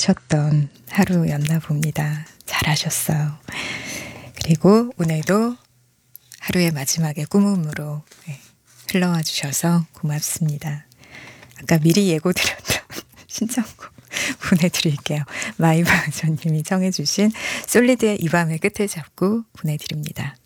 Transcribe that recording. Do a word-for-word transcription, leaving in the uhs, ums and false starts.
하셨던 하루였나 봅니다. 잘하셨어요. 그리고 오늘도 하루의 마지막에 꾸문으로 흘러와 주셔서 고맙습니다. 아까 미리 예고드렸던 신청곡 보내드릴게요. 마이바전님이 청해주신 솔리드의 이 밤의 끝을 잡고 보내드립니다.